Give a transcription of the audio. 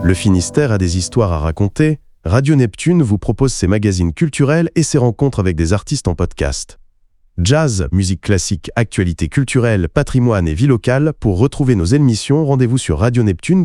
Le Finistère a des histoires à raconter. Radio Neptune vous propose ses magazines culturels et ses rencontres avec des artistes en podcast. Jazz, musique classique, actualité culturelle, patrimoine et vie locale. Pour retrouver nos émissions, rendez-vous sur radioneptune.fr.